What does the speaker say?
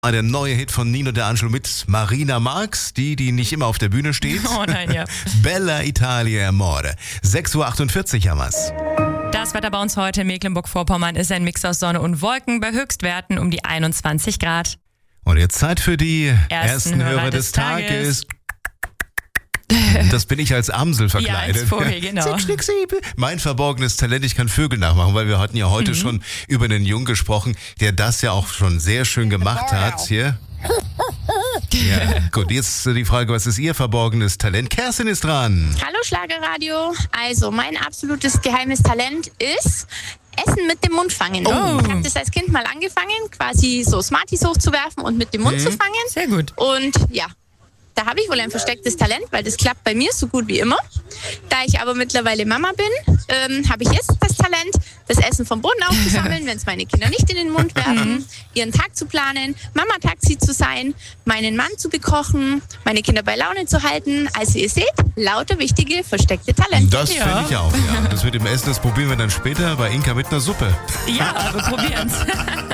Der neue Hit von Nino De Angelo mit Marina Marx, die nicht immer auf der Bühne steht. Oh nein, ja. Bella Italia Amore. 6.48 Uhr haben wir's. Das Wetter bei uns heute in Mecklenburg-Vorpommern ist ein Mix aus Sonne und Wolken bei Höchstwerten um die 21 Grad. Und jetzt Zeit für die ersten Hörer des Tages. Das bin ich als Amsel verkleidet. Ja, als Vogel, genau. Mein verborgenes Talent, ich kann Vögel nachmachen, weil wir hatten ja heute schon über einen Jungen gesprochen, der das ja auch schon sehr schön gemacht hat. Hier. Ja, gut, jetzt die Frage, was ist Ihr verborgenes Talent? Kerstin ist dran. Hallo Schlagerradio. Also mein absolutes geheimes Talent ist Essen mit dem Mund fangen. Oh. Ich habe das als Kind mal angefangen, quasi so Smarties hochzuwerfen und mit dem Mund zu fangen. Sehr gut. Und ja, da habe ich wohl ein verstecktes Talent, weil das klappt bei mir so gut wie immer. Da ich aber mittlerweile Mama bin, habe ich jetzt das Talent, das Essen vom Boden aufzusammeln, wenn es meine Kinder nicht in den Mund werfen, ihren Tag zu planen, Mama-Taxi zu sein, meinen Mann zu bekochen, meine Kinder bei Laune zu halten. Also ihr seht, lauter wichtige, versteckte Talente. Das finde ich auch, ja. Das mit dem Essen, das probieren wir dann später bei Inka mit einer Suppe. Ja, wir probieren's.